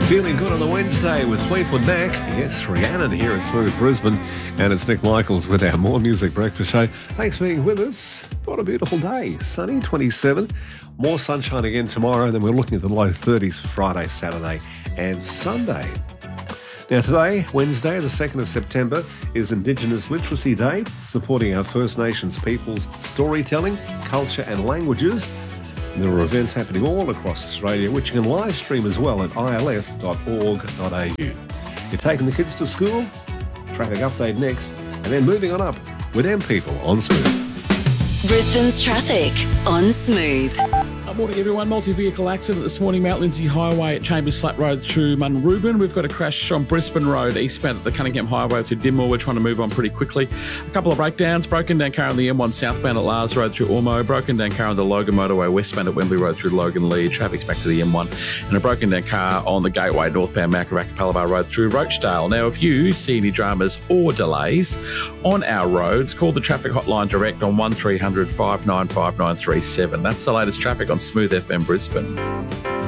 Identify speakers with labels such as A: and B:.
A: Feeling good on a Wednesday with Fleetwood Mac. Yes, Rhiannon here at Smooth Brisbane. And it's Nick Michaels with our More Music Breakfast Show. Thanks for being with us. What a beautiful day. Sunny, 27. More sunshine again tomorrow. Then we're looking at the low 30s for Friday, Saturday and Sunday. Now today, Wednesday, the 2nd of September, is Indigenous Literacy Day, supporting our First Nations people's storytelling, culture and languages. And there are events happening all across Australia, which you can live stream as well at ilf.org.au. You're taking the kids to school? Traffic update next. And then moving on up with M People on Smooth.
B: Brisbane's traffic on Smooth.
C: Morning everyone, multi-vehicle accident this morning, Mount Lindesay Highway at Chambers Flat Road through Munrooban. We've got a crash on Brisbane Road, eastbound at the Cunningham Highway through Dinmore. We're trying to move on pretty quickly. A couple of breakdowns, broken down car on the M1 southbound at Lars Road through Ormo, broken down car on the Logan Motorway westbound at Wembley Road through Logan Lead, traffic's back to the M1, and a broken down car on the Gateway northbound Macaraca Palabar Road through Rochdale. Now, if you see any dramas or delays on our roads, call the traffic hotline direct on 1300 595 937. That's the latest traffic on Smooth FM Brisbane.